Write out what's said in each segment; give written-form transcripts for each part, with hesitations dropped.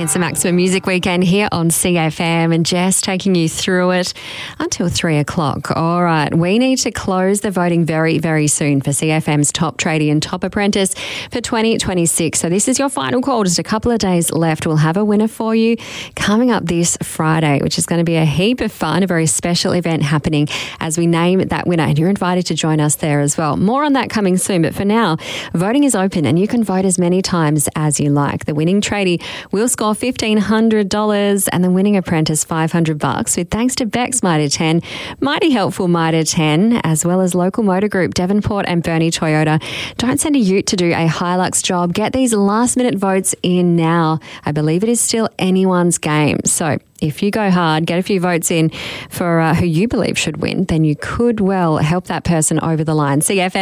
It's a Maximum Music Weekend here on CFM, and Jess taking you through it until 3 o'clock. All right, we need to close the voting very, very soon for CFM's Top Tradie and Top Apprentice for 2026. So this is your final call. Just a couple of days left. We'll have a winner for you coming up this Friday, which is going to be a heap of fun, a very special event happening as we name that winner. And you're invited to join us there as well. More on that coming soon. But for now, voting is open and you can vote as many times as you like. The winning tradie will score $1,500 and the winning apprentice $500 with thanks to Beck's Mitre 10, Mighty Helpful Mitre 10, as well as local motor group Devonport and Bernie Toyota. Don't send a ute to do a Hilux job. Get these last minute votes in now. I believe it is still anyone's game. So if you go hard, get a few votes in for who you believe should win, then you could well help that person over the line.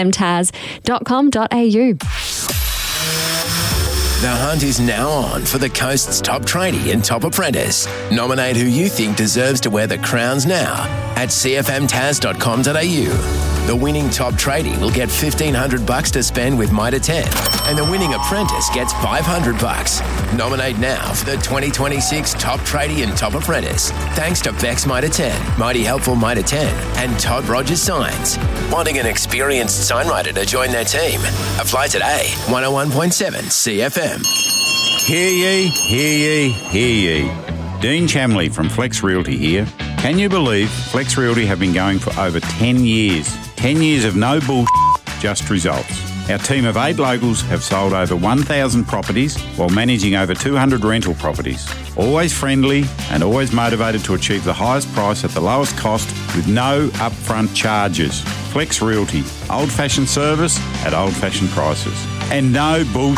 cfmtaz.com.au. The hunt is now on for the Coast's Top Tradie and Top Apprentice. Nominate who you think deserves to wear the crowns now at cfmtaz.com.au. The winning Top Tradie will get $1,500 to spend with Mitre 10, and the winning apprentice gets $500. Nominate now for the 2026 Top Tradie and Top Apprentice. Thanks to Beck's Mitre 10, Mighty Helpful Mitre 10, and Todd Rogers Signs. Wanting an experienced signwriter to join their team? Apply today. 101.7 CFM. Hear ye, hear ye, hear ye. Dean Chamley from Flex Realty here. Can you believe Flex Realty have been going for over 10 years? 10 years of no bullshit, just results. Our team of 8 locals have sold over 1,000 properties while managing over 200 rental properties. Always friendly and always motivated to achieve the highest price at the lowest cost with no upfront charges. Flex Realty, old-fashioned service at old-fashioned prices. And no bullshit.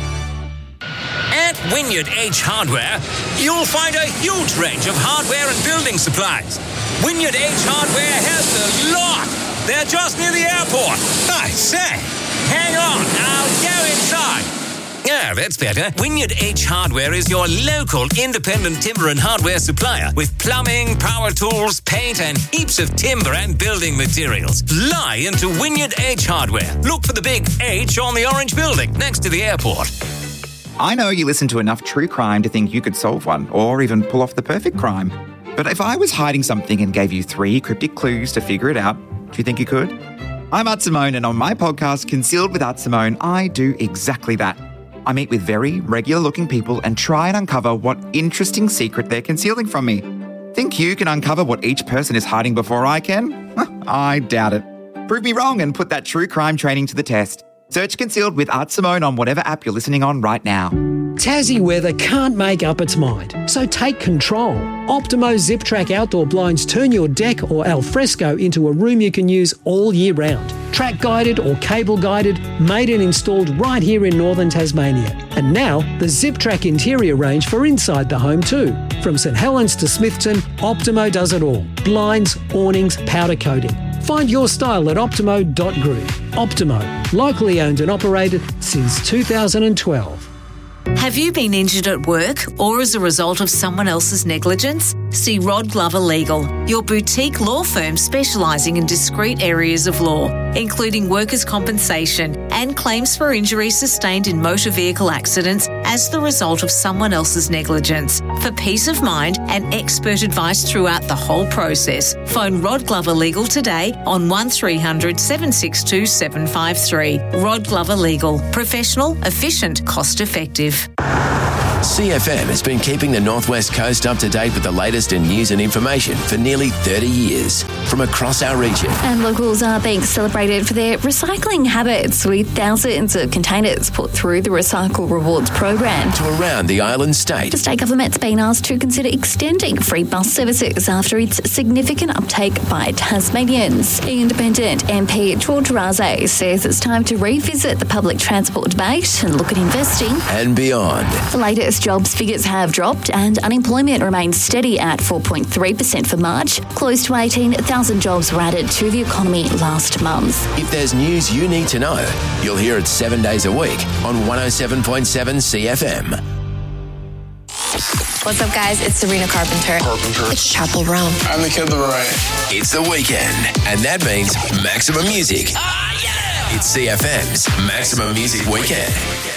At Wynyard H Hardware, you'll find a huge range of hardware and building supplies. Wynyard H Hardware has the lot. They're just near the airport. I say, hang on, I'll go inside. Yeah, that's better. Wynyard H Hardware is your local independent timber and hardware supplier with plumbing, power tools, paint, and heaps of timber and building materials. Fly into Wynyard H Hardware. Look for the big H on the orange building next to the airport. I know you listen to enough true crime to think you could solve one or even pull off the perfect crime. But if I was hiding something and gave you 3 cryptic clues to figure it out, do you think you could? I'm Art Simone, and on my podcast, Concealed with Art Simone, I do exactly that. I meet with very regular-looking people and try and uncover what interesting secret they're concealing from me. Think you can uncover what each person is hiding before I can? I doubt it. Prove me wrong and put that true crime training to the test. Search Concealed with Art Simone on whatever app you're listening on right now. Tassie weather can't make up its mind, so take control. Optimo Zip Track outdoor blinds turn your deck or alfresco into a room you can use all year round. Track guided or cable guided, made and installed right here in northern Tasmania. And now the Zip Track interior range for inside the home too. From St Helens to Smithton, Optimo does it all. Blinds, awnings, powder coating. Find your style at optimo.group. Optimo, locally owned and operated since 2012. Have you been injured at work or as a result of someone else's negligence? See Rod Glover Legal, your boutique law firm specialising in discrete areas of law, including workers' compensation and claims for injuries sustained in motor vehicle accidents as the result of someone else's negligence. For peace of mind and expert advice throughout the whole process, phone Rod Glover Legal today on 1300 762 753. Rod Glover Legal. Professional, efficient, cost effective. CFM has been keeping the Northwest Coast up to date with the latest in news and information for nearly 30 years from across our region. And locals are being celebrated for their recycling habits with thousands of containers put through the Recycle Rewards program. To around the island state. The state government's been asked to consider extending free bus services after its significant uptake by Tasmanians. Independent MP George Raze says it's time to revisit the public transport debate and look at investing and beyond. The latest jobs figures have dropped and unemployment remains steady at 4.3% for March. Close to 18,000 jobs were added to the economy last month. If there's news you need to know, you'll hear it 7 days a week on 107.7 CFM. What's up, guys? It's Sabrina Carpenter. It's Chapel Roan. I'm the Kid Laroi. It's the weekend, and that means maximum music. It's CFM's Maximum Music Weekend.